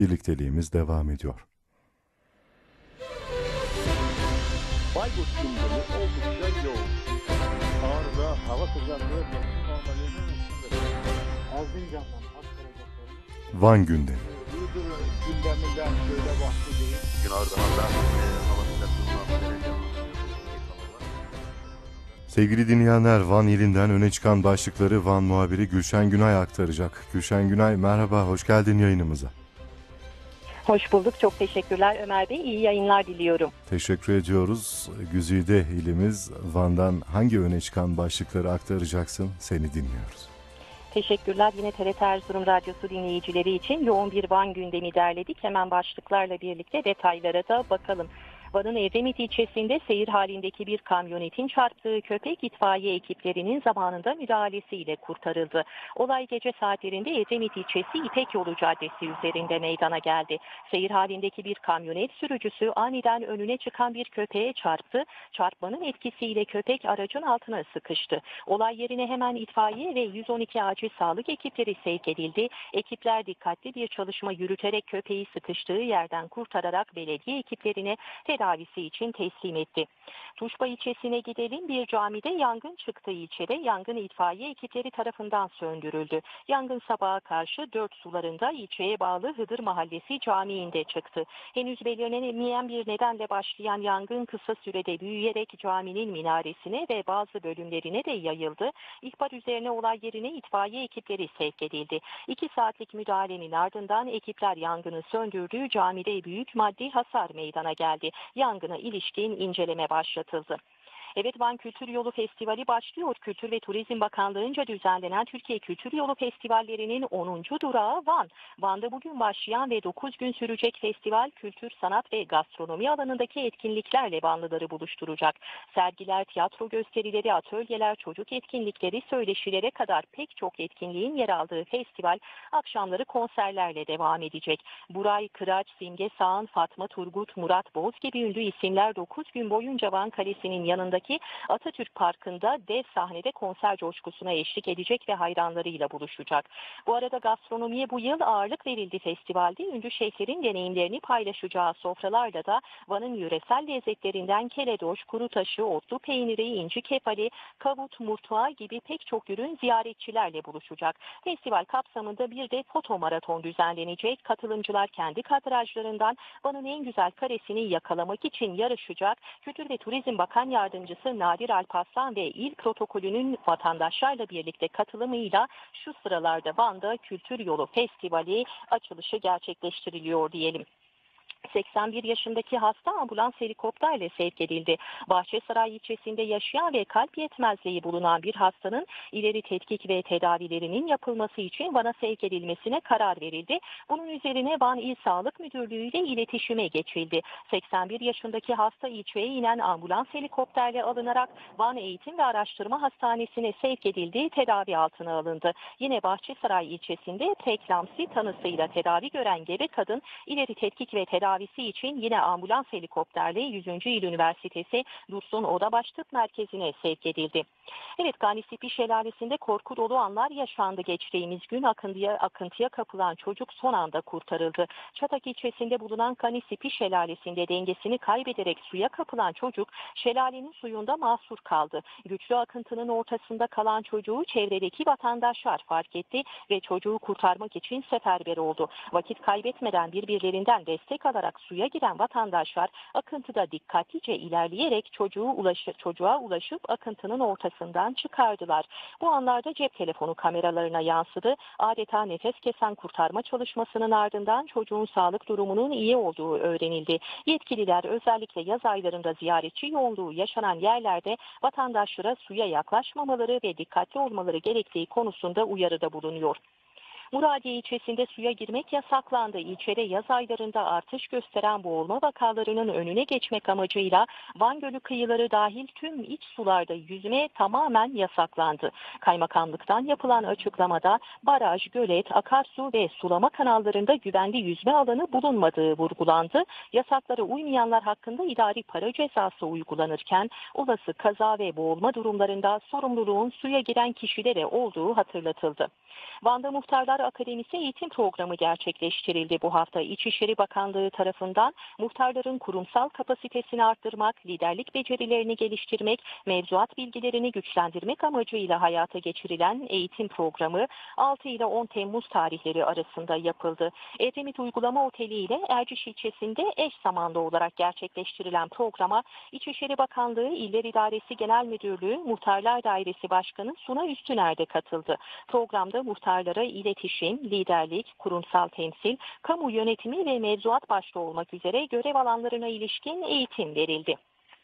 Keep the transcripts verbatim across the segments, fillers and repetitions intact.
Birlikteliğimiz devam ediyor. Bayburt gündemi oldukça yoğun. Ağrı'da hava sıcaklığı mevsim normalinin üstünde. Erzincan'dan Akkara'da sorumlu. Van gündemi. Iğdır gündeminden şöyle bahsedeyim. Gün ardından e, hava sıcaklığından derece var. Sevgili dinleyenler, Van ilinden öne çıkan başlıkları Van muhabiri Gülşen Günay aktaracak. Gülşen Günay, merhaba, hoş geldin yayınımıza. Hoş bulduk. Çok teşekkürler Ömer Bey. İyi yayınlar diliyorum. Teşekkür ediyoruz. Güzide ilimiz Van'dan hangi öne çıkan başlıkları aktaracaksın? Seni dinliyoruz. Teşekkürler. Yine T R T Erzurum Radyosu dinleyicileri için yoğun bir Van gündemi derledik. Hemen başlıklarla birlikte detaylara da bakalım. Van'ın Edremit ilçesinde seyir halindeki bir kamyonetin çarptığı köpek itfaiye ekiplerinin zamanında müdahalesiyle kurtarıldı. Olay gece saatlerinde Edremit ilçesi İpek Yolu Caddesi üzerinde meydana geldi. Seyir halindeki bir kamyonet sürücüsü aniden önüne çıkan bir köpeğe çarptı. Çarpmanın etkisiyle köpek aracın altına sıkıştı. Olay yerine hemen itfaiye ve yüz on iki acil sağlık ekipleri sevk edildi. Ekipler dikkatli bir çalışma yürüterek köpeği sıkıştığı yerden kurtararak belediye ekiplerine tedavisi için teslim etti. Tuşba ilçesine gidelim. Bir camide yangın çıktı ilçede. Yangın itfaiye ekipleri tarafından söndürüldü. Yangın sabaha karşı dört sularında ilçeye bağlı Hıdır Mahallesi Camii'nde çıktı. Henüz belirlenemeyen bir nedenle başlayan yangın kısa sürede büyüyerek caminin minaresine ve bazı bölümlerine de yayıldı. İhbar üzerine olay yerine itfaiye ekipleri sevk edildi. İki saatlik müdahalenin ardından ekipler yangını söndürdü. Camide büyük maddi hasar meydana geldi. Yangına ilişkin inceleme başlatıldı. Evet, Van Kültür Yolu Festivali başlıyor. Kültür ve Turizm Bakanlığı'nca düzenlenen Türkiye Kültür Yolu Festivallerinin onuncu durağı Van. Van'da bugün başlayan ve dokuz gün sürecek festival kültür, sanat ve gastronomi alanındaki etkinliklerle Vanlıları buluşturacak. Sergiler, tiyatro gösterileri, atölyeler, çocuk etkinlikleri, söyleşilere kadar pek çok etkinliğin yer aldığı festival akşamları konserlerle devam edecek. Buray Kıraç, Simge Sağan, Fatma Turgut, Murat Boz gibi ünlü isimler dokuz gün boyunca Van Kalesi'nin yanında Atatürk Parkı'nda dev sahnede konser coşkusuna eşlik edecek ve hayranlarıyla buluşacak. Bu arada gastronomiye bu yıl ağırlık verildi festivalde. Ünlü şeflerin deneyimlerini paylaşacağı sofralarda da Van'ın yöresel lezzetlerinden keledoş, kuru taşı, otlu peyniri, inci kefali, kavut, murtuğa gibi pek çok ürün ziyaretçilerle buluşacak. Festival kapsamında bir de foto maraton düzenlenecek. Katılımcılar kendi kadrajlarından Van'ın en güzel karesini yakalamak için yarışacak. Kültür ve Turizm Bakan Yardımcısı Nadir Alparslan ve il protokolünün vatandaşlarla birlikte katılımıyla şu sıralarda Van'da Kültür Yolu Festivali açılışı gerçekleştiriliyor diyelim. seksen bir yaşındaki hasta ambulans helikopterle sevk edildi. Bahçesaray ilçesinde yaşayan ve kalp yetmezliği bulunan bir hastanın ileri tetkik ve tedavilerinin yapılması için Van'a sevk edilmesine karar verildi. Bunun üzerine Van İl Sağlık Müdürlüğü ile iletişime geçildi. seksen bir yaşındaki hasta ilçeye inen ambulans helikopterle alınarak Van Eğitim ve Araştırma Hastanesi'ne sevk edildi, tedavi altına alındı. Yine Bahçesaray ilçesinde preeklamsi tanısıyla tedavi gören gebe kadın ileri tetkik ve tedavi tedavisi için yine ambulans helikopterle yüzüncü İl Üniversitesi Dursun Odabaş Tıp Merkezi'ne sevk edildi. Evet, Ganisipi Şelalesi'nde korku dolu anlar yaşandı geçtiğimiz gün. Akıntıya, akıntıya kapılan çocuk son anda kurtarıldı. Çatak ilçesinde bulunan Ganisipi Şelalesi'nde dengesini kaybederek suya kapılan çocuk şelalenin suyunda mahsur kaldı. Güçlü akıntının ortasında kalan çocuğu çevredeki vatandaşlar fark etti ve çocuğu kurtarmak için seferber oldu. Vakit kaybetmeden birbirlerinden destek alarak suya giren vatandaşlar akıntıda dikkatlice ilerleyerek çocuğu ulaşı, çocuğa ulaşıp akıntının ortasından çıkardılar. Bu anlarda cep telefonu kameralarına yansıdı. Adeta nefes kesen kurtarma çalışmasının ardından çocuğun sağlık durumunun iyi olduğu öğrenildi. Yetkililer özellikle yaz aylarında ziyaretçi yoğunluğu yaşanan yerlerde vatandaşlara suya yaklaşmamaları ve dikkatli olmaları gerektiği konusunda uyarıda bulunuyor. Muradiye ilçesinde suya girmek yasaklandı. İlçede yaz aylarında artış gösteren boğulma vakalarının önüne geçmek amacıyla Van Gölü kıyıları dahil tüm iç sularda yüzme tamamen yasaklandı. Kaymakamlıktan yapılan açıklamada baraj, gölet, akarsu ve sulama kanallarında güvenli yüzme alanı bulunmadığı vurgulandı. Yasaklara uymayanlar hakkında idari para cezası uygulanırken olası kaza ve boğulma durumlarında sorumluluğun suya giren kişilere olduğu hatırlatıldı. Van'da muhtarlar Muhtar Akademisi eğitim programı gerçekleştirildi bu hafta. İçişleri Bakanlığı tarafından muhtarların kurumsal kapasitesini arttırmak, liderlik becerilerini geliştirmek, mevzuat bilgilerini güçlendirmek amacıyla hayata geçirilen eğitim programı altı ile on Temmuz tarihleri arasında yapıldı. Edremit Uygulama Oteli ile Erciş ilçesinde eş zamanlı olarak gerçekleştirilen programa İçişleri Bakanlığı İller İdaresi Genel Müdürlüğü Muhtarlar Dairesi Başkanı Suna Üstüner de katıldı. Programda muhtarlara iletişim, liderlik, kurumsal temsil, kamu yönetimi ve mevzuat başta olmak üzere görev alanlarına ilişkin eğitim verildi.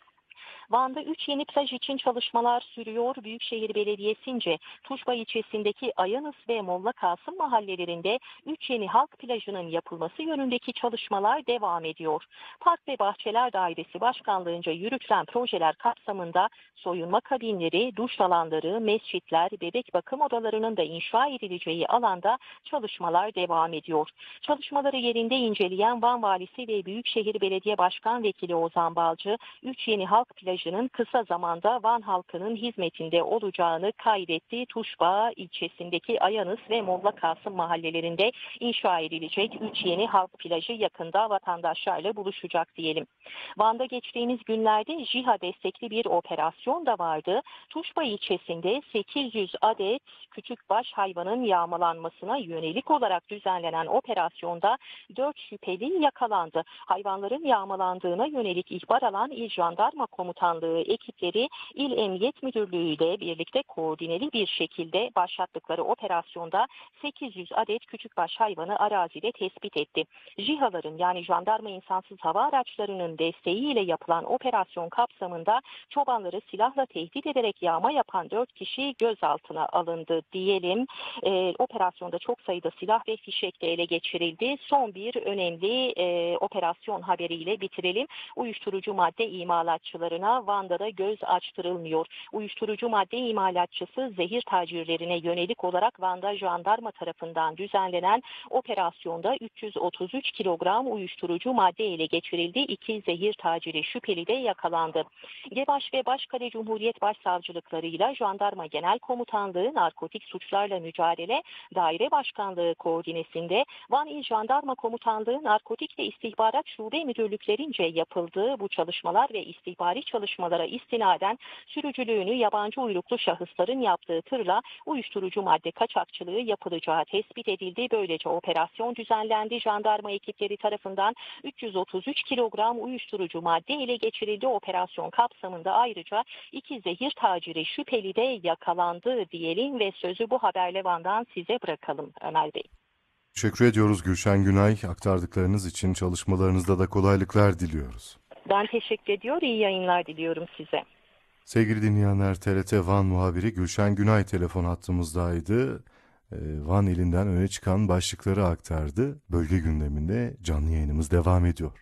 Van'da üç yeni plaj için çalışmalar sürüyor. Büyükşehir Belediyesi'nce Tuşba ilçesindeki Ayanız ve Molla Kasım mahallelerinde üç yeni halk plajının yapılması yönündeki çalışmalar devam ediyor. Park ve Bahçeler Dairesi Başkanlığı'nca yürütülen projeler kapsamında soyunma kabinleri, duş alanları, mescitler, bebek bakım odalarının da inşa edileceği alanda çalışmalar devam ediyor. Çalışmaları yerinde inceleyen Van Valisi ve Büyükşehir Belediye Başkan Vekili Ozan Balcı, üç yeni halk plajı kısa zamanda Van halkının hizmetinde olacağını kaydetti. Tuşba ilçesindeki Ayanız ve Molla Kasım mahallelerinde inşa edilecek üç yeni halk plajı yakında vatandaşlarla buluşacak diyelim. Van'da geçtiğimiz günlerde JİHA destekli bir operasyon da vardı. Tuşba ilçesinde sekiz yüz adet küçükbaş hayvanın yağmalanmasına yönelik olarak düzenlenen operasyonda dört şüpheli yakalandı. Hayvanların yağmalandığına yönelik ihbar alan İl Jandarma Komutanlığı ekipleri İl Emniyet Müdürlüğü ile birlikte koordineli bir şekilde başlattıkları operasyonda sekiz yüz adet küçükbaş hayvanı arazide tespit etti. JİHA'ların yani jandarma insansız hava araçlarının desteğiyle yapılan operasyon kapsamında çobanları silahla tehdit ederek yağma yapan dört kişi gözaltına alındı diyelim. E, operasyonda çok sayıda silah ve fişek de ele geçirildi. Son bir önemli e, operasyon haberiyle bitirelim. Uyuşturucu madde imalatçılarına Van'da da göz açtırılmıyor. Uyuşturucu madde imalatçısı zehir tacirlerine yönelik olarak Van'da jandarma tarafından düzenlenen operasyonda üç yüz otuz üç kilogram uyuşturucu madde ele geçirildi. İki zehir taciri şüpheli de yakalandı. GEBAŞ ve Başkale Cumhuriyet Başsavcılıklarıyla Jandarma Genel Komutanlığı Narkotik Suçlarla Mücadele Daire Başkanlığı koordinesinde Van İl Jandarma Komutanlığı Narkotik ve İstihbarat Şube Müdürlüklerince yapıldığı bu çalışmalar ve istihbari çalışmalara istinaden sürücülüğünü yabancı uyruklu şahısların yaptığı tırla uyuşturucu madde kaçakçılığı yapılacağı tespit edildi. Böylece operasyon düzenlendi. Jandarma ekipleri tarafından üç yüz otuz üç kilogram uyuşturucu madde ele geçirildi. Operasyon kapsamında ayrıca iki zehir taciri şüpheli de yakalandı diyelim ve sözü bu haberle Van'dan size bırakalım Ömer Bey. Teşekkür ediyoruz Gülşen Günay. Aktardıklarınız için çalışmalarınızda da kolaylıklar diliyoruz. Ben teşekkür ediyor. İyi yayınlar diliyorum size. Sevgili dinleyenler, T R T Van muhabiri Gülşen Günay telefon hattımızdaydı. Van ilinden öne çıkan başlıkları aktardı. Bölge gündeminde canlı yayınımız devam ediyor.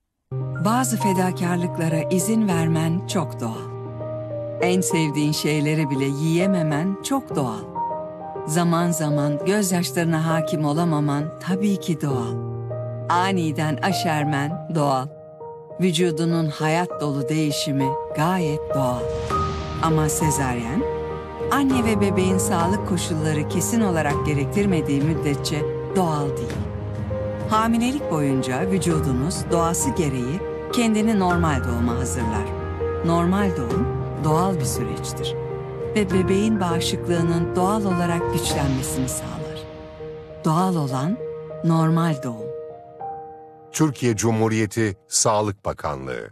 Bazı fedakarlıklara izin vermen çok doğal. En sevdiğin şeyleri bile yiyememen çok doğal. Zaman zaman gözyaşlarına hakim olamaman tabii ki doğal. Aniden aşermen doğal. Vücudunun hayat dolu değişimi gayet doğal. Ama sezaryen, anne ve bebeğin sağlık koşulları kesin olarak gerektirmediği müddetçe doğal değil. Hamilelik boyunca vücudunuz doğası gereği kendini normal doğuma hazırlar. Normal doğum doğal bir süreçtir ve bebeğin bağışıklığının doğal olarak güçlenmesini sağlar. Doğal olan normal doğum. Türkiye Cumhuriyeti Sağlık Bakanlığı.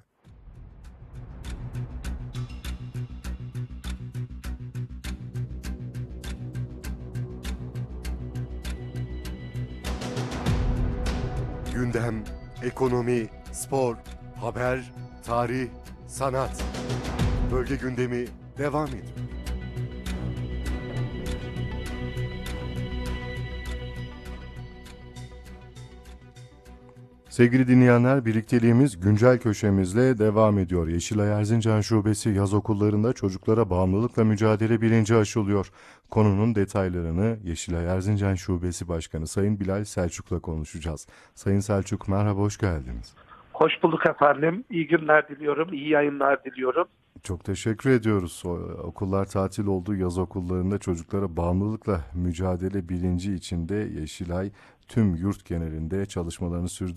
Gündem, ekonomi, spor, haber, tarih, sanat. Bölge gündemi devam ediyor. Sevgili dinleyenler, birlikteliğimiz güncel köşemizle devam ediyor. Yeşilay Erzincan Şubesi yaz okullarında çocuklara bağımlılıkla mücadele bilinci aşılıyor. Konunun detaylarını Yeşilay Erzincan Şubesi Başkanı Sayın Bilal Selçuk'la konuşacağız. Sayın Selçuk, merhaba, hoş geldiniz. Hoş bulduk efendim. İyi günler diliyorum, iyi yayınlar diliyorum. Çok teşekkür ediyoruz. O, okullar tatil olduğu yaz okullarında çocuklara bağımlılıkla mücadele bilinci içinde Yeşilay tüm yurt genelinde çalışmalarını sürdürüyor.